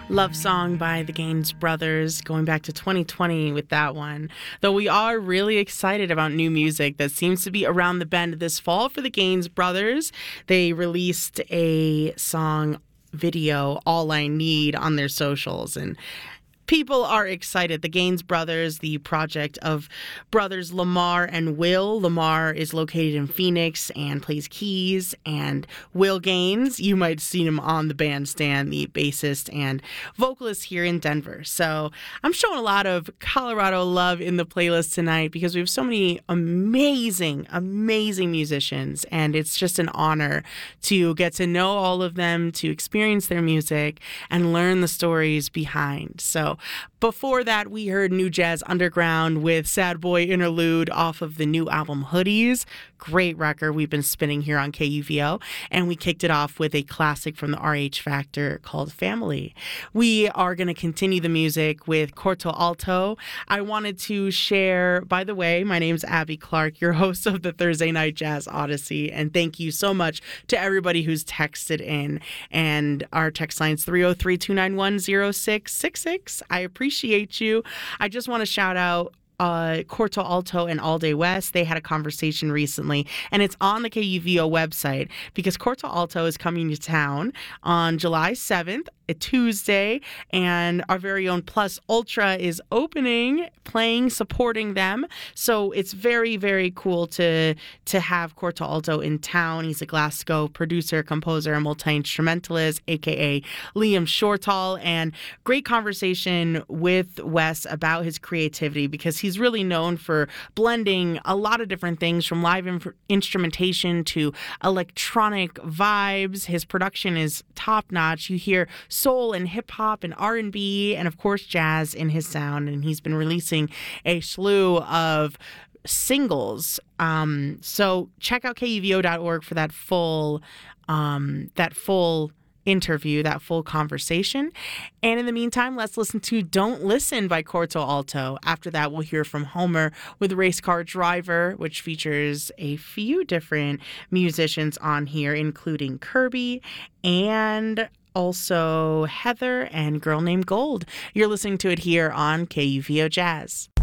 Love Song by the Gaines Brothers, going back to 2020 with that one. Though we are really excited about new music that seems to be around the bend this fall for the Gaines Brothers. They released a song video, All I Need, on their socials, and people are excited. The Gaines Brothers, the project of brothers Lamar and Will. Lamar is located in Phoenix and plays keys. And Will Gaines, you might have seen him on the bandstand, the bassist and vocalist here in Denver. So I'm showing a lot of Colorado love in the playlist tonight because we have so many amazing, amazing musicians. And it's just an honor to get to know all of them, to experience their music, and learn the stories behind. So before that, we heard New Jazz Underground with Sad Boy Interlude off of the new album Hoodies. Great record we've been spinning here on KUVO. And we kicked it off with a classic from the RH Factor called Family. We are going to continue the music with Corto Alto. I wanted to share, by the way, my name's Abby Clark, your host of the Thursday Night Jazz Odyssey. And thank you so much to everybody who's texted in. And our text line's 303-291-0666. I appreciate you. I just want to shout out Corto Alto and All Day West. They had a conversation recently, and it's on the KUVO website because Corto Alto is coming to town on July 7th, a Tuesday, and our very own Plus Ultra is opening, playing, supporting them. So it's very, very cool to have Corto Alto in town. He's a Glasgow producer, composer, and multi-instrumentalist, aka Liam Shortall, and great conversation with Wes about his creativity because he's really known for blending a lot of different things from live instrumentation to electronic vibes. His production is top-notch. You hear soul and hip-hop and R&B and, of course, jazz in his sound, and he's been releasing a slew of singles. So check out KUVO.org for that full interview, that full conversation. And in the meantime, let's listen to Don't Listen by Corto Alto. After that, we'll hear from Homer with Race Car Driver, which features a few different musicians on here, including Kirby and also Heather and Girl Named Gold. You're listening to it here on KUVO Jazz.